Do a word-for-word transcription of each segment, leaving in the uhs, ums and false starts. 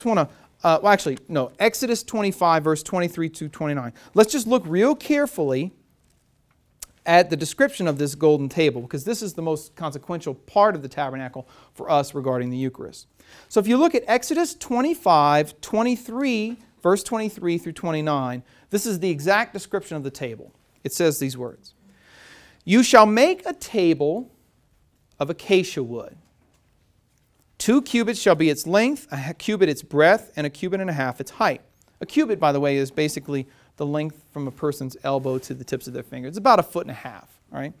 want to, uh, well actually, no, Exodus twenty-five, verse twenty-three to twenty-nine. Let's just look real carefully at the description of this golden table, because this is the most consequential part of the tabernacle for us regarding the Eucharist. So if you look at Exodus twenty-five, twenty-three, verse twenty-three through twenty-nine, this is the exact description of the table. It says these words: "You shall make a table of acacia wood. Two cubits shall be its length, a cubit its breadth, and a cubit and a half its height." A cubit, by the way, is basically the length from a person's elbow to the tips of their fingers. It's about a foot and a half, right?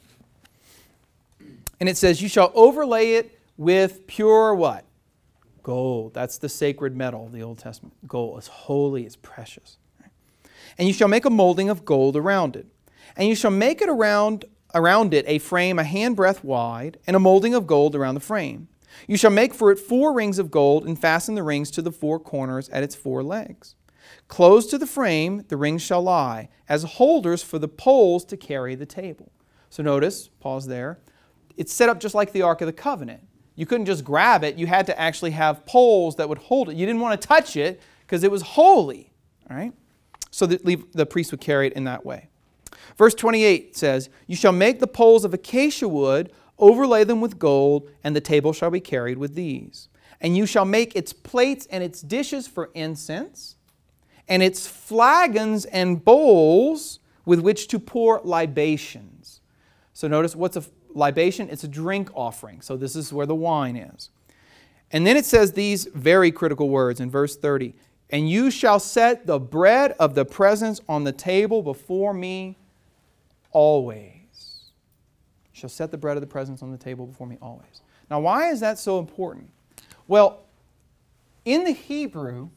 And it says, "You shall overlay it with pure" what? Gold. That's the sacred metal of the Old Testament. Gold is holy, it's precious. Right? "And you shall make a molding of gold around it. And you shall make it around, around it a frame a handbreadth wide, and a molding of gold around the frame. You shall make for it four rings of gold, and fasten the rings to the four corners at its four legs. Close to the frame the rings shall lie, as holders for the poles to carry the table." So notice, pause there, it's set up just like the Ark of the Covenant. You couldn't just grab it, you had to actually have poles that would hold it. You didn't want to touch it because it was holy. All right? So the, the priest would carry it in that way. Verse twenty-eight says, "You shall make the poles of acacia wood, overlay them with gold, and the table shall be carried with these. And you shall make its plates and its dishes for incense, and its flagons and bowls with which to pour libations." So notice, what's a libation? It's a drink offering. So this is where the wine is. And then it says these very critical words in verse thirty. "And you shall set the bread of the presence on the table before me always." You shall set the bread of the presence on the table before me always. Now, why is that so important? Well, in the Hebrew,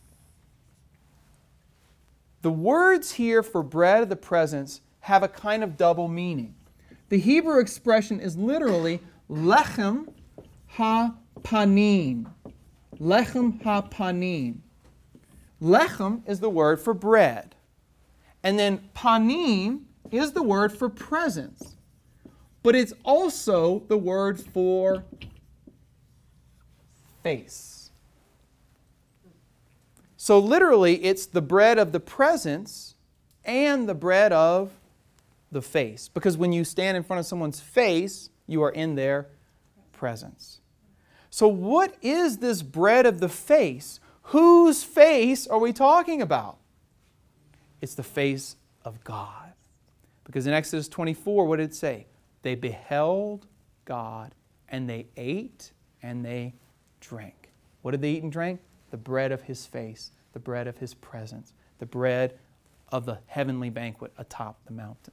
the words here for bread of the presence have a kind of double meaning. The Hebrew expression is literally lechem ha-panim. Lechem ha-panim. Lechem is the word for bread. And then panim is the word for presence. But it's also the word for face. So literally, it's the bread of the presence and the bread of the face. Because when you stand in front of someone's face, you are in their presence. So what is this bread of the face? Whose face are we talking about? It's the face of God. Because in Exodus twenty-four, what did it say? They beheld God, and they ate and they drank. What did they eat and drink? The bread of His face, the bread of His presence, the bread of the heavenly banquet atop the mountain.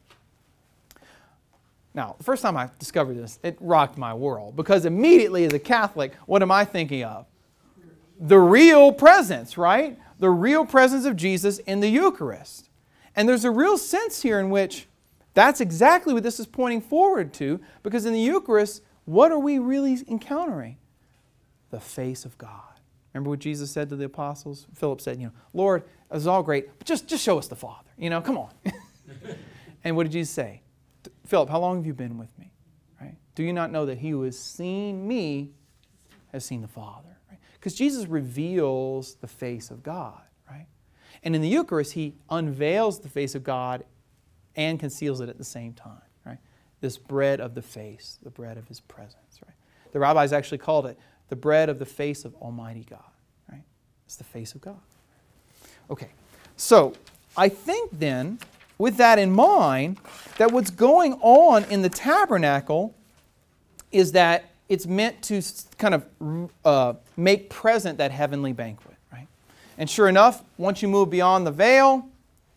Now, the first time I discovered this, it rocked my world, because immediately as a Catholic, what am I thinking of? The real presence, right? The real presence of Jesus in the Eucharist. And there's a real sense here in which that's exactly what this is pointing forward to, because in the Eucharist, what are we really encountering? The face of God. Remember what Jesus said to the apostles? Philip said, you know, "Lord, it's all great, but just, just show us the Father. You know, come on." And what did Jesus say? "Philip, how long have you been with me? Right? Do you not know that he who has seen me has seen the Father?" Right? Because Jesus reveals the face of God. Right? And in the Eucharist, He unveils the face of God and conceals it at the same time, right? This bread of the face, the bread of His presence, right? The rabbis actually called it the bread of the face of Almighty God, right? It's the face of God. Okay, so I think then, with that in mind, that what's going on in the tabernacle is that it's meant to kind of uh, make present that heavenly banquet, right? And sure enough, once you move beyond the veil,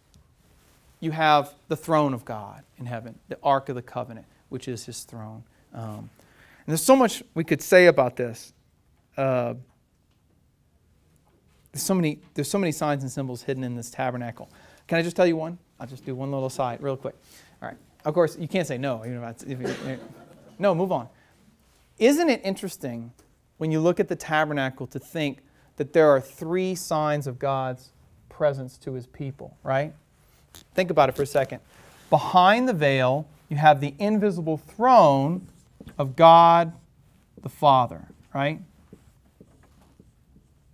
you have the throne of God in heaven, the Ark of the Covenant, which is His throne. Um, and there's so much we could say about this. Uh, there's so many, there's so many signs and symbols hidden in this tabernacle. Can I just tell you one? I'll just do one little aside real quick. All right. Of course, you can't say no. You know, if you, no, move on. Isn't it interesting when you look at the tabernacle to think that there are three signs of God's presence to His people, right? Think about it for a second. Behind the veil, you have the invisible throne of God the Father, right?